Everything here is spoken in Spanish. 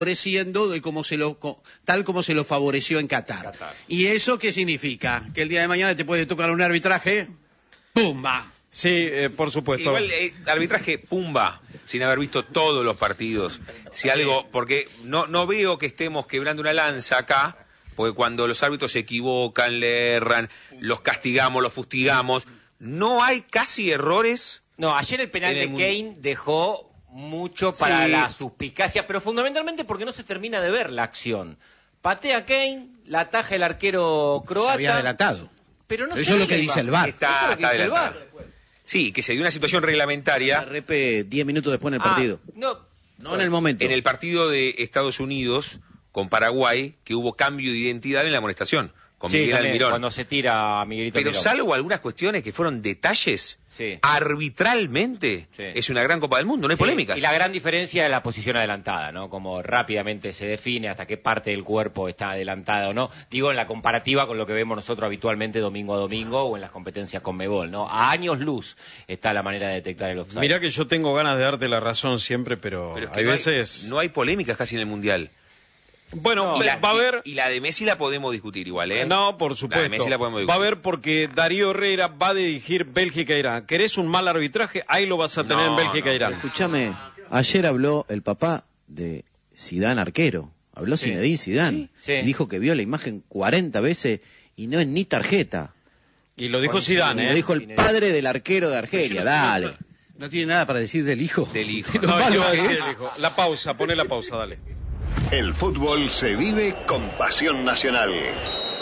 favoreciendo de tal como se lo favoreció en Qatar. ¿Y eso qué significa? Que el día de mañana te puede tocar un arbitraje, ¡pumba! Sí, por supuesto. Igual, arbitraje, pumba, sin haber visto todos los partidos. Si algo, porque no veo que estemos quebrando una lanza acá, porque cuando los árbitros se equivocan, le erran, los castigamos, los fustigamos, no hay casi errores. No, ayer el penal de Kane dejó mucho para la suspicacia, pero fundamentalmente porque no se termina de ver la acción. Patea Kane, la ataja el arquero croata. Se había adelantado. Pero no eso es lo que dice el VAR. Está adelantado. Sí, que se dio una situación reglamentaria. Repe 10 minutos después en el partido. No en el momento. En el partido de Estados Unidos con Paraguay, que hubo cambio de identidad en la amonestación. Con Miguel Almirón. Cuando se tira a Miguelito Pero Almirón. salvo algunas cuestiones que fueron detalles, arbitralmente es una gran Copa del Mundo, no hay polémicas. Y la gran diferencia es la posición adelantada, ¿no? Como rápidamente se define hasta qué parte del cuerpo está adelantada o no. Digo, en la comparativa con lo que vemos nosotros habitualmente domingo a domingo o en las competencias Conmebol, ¿no? A años luz está la manera de detectar el offside. Mirá que yo tengo ganas de darte la razón siempre, pero es que hay veces... No hay polémicas casi en el Mundial. Bueno, va a haber... Y la de Messi la podemos discutir igual, ¿eh? No, por supuesto. La de Messi la podemos discutir. Va a haber porque Darío Herrera va a dirigir Bélgica-Irán. ¿Querés un mal arbitraje? Ahí lo vas a tener en Bélgica-Irán. Escúchame, ayer habló el papá de Zidane arquero. Habló Zinedine Zidane. Sí. Y dijo que vio la imagen 40 veces y no es ni tarjeta. Y lo dijo Zidane, Lo dijo el padre del arquero de Argelia. Dale. ¿No tiene nada para decir del hijo? Del hijo. No, yo decía el hijo. La pausa, poné la pausa, dale. El fútbol se vive con pasión nacional.